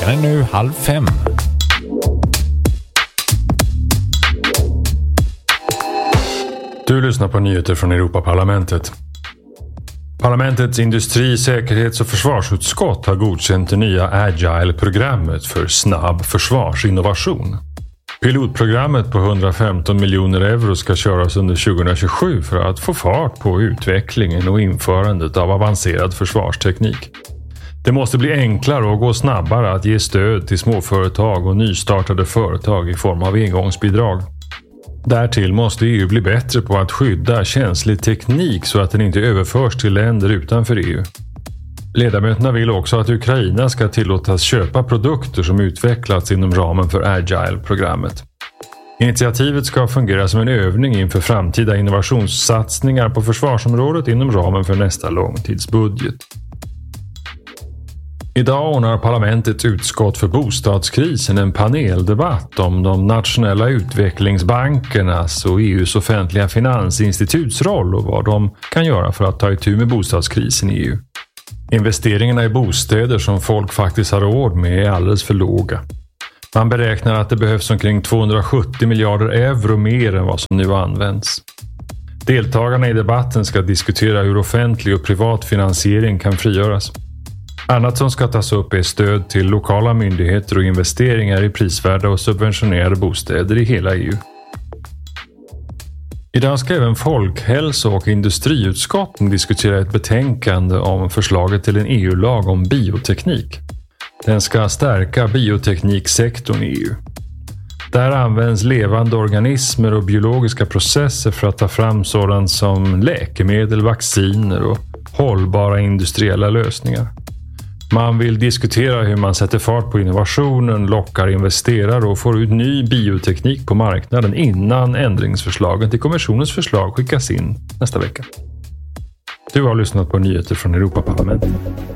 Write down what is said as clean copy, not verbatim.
Klockan är nu 4:30. Du lyssnar på nyheter från Europaparlamentet. Parlamentets industri-, säkerhets- och försvarsutskott har godkänt det nya Agile-programmet för snabb försvarsinnovation. Pilotprogrammet på 115 miljoner euro ska köras under 2027 för att få fart på utvecklingen och införandet av avancerad försvarsteknik. Det måste bli enklare och gå snabbare att ge stöd till småföretag och nystartade företag i form av engångsbidrag. Därtill måste EU bli bättre på att skydda känslig teknik så att den inte överförs till länder utanför EU. Ledamöterna vill också att Ukraina ska tillåtas köpa produkter som utvecklats inom ramen för Agile-programmet. Initiativet ska fungera som en övning inför framtida innovationssatsningar på försvarsområdet inom ramen för nästa långtidsbudget. Idag ordnar parlamentets utskott för bostadskrisen en paneldebatt om de nationella utvecklingsbankernas och EUs offentliga finansinstituts roll och vad de kan göra för att ta itu med bostadskrisen i EU. Investeringarna i bostäder som folk faktiskt har råd med är alldeles för låga. Man beräknar att det behövs omkring 270 miljarder euro mer än vad som nu används. Deltagarna i debatten ska diskutera hur offentlig och privat finansiering kan frigöras. Annat som ska tas upp är stöd till lokala myndigheter och investeringar i prisvärda och subventionerade bostäder i hela EU. Idag ska även folkhälso- och industriutskotten diskutera ett betänkande om förslaget till en EU-lag om bioteknik. Den ska stärka biotekniksektorn i EU. Där används levande organismer och biologiska processer för att ta fram sådant som läkemedel, vacciner och hållbara industriella lösningar. Man vill diskutera hur man sätter fart på innovationen, lockar investerare och får ut ny bioteknik på marknaden innan ändringsförslagen till kommissionens förslag skickas in nästa vecka. Du har lyssnat på nyheter från Europaparlamentet.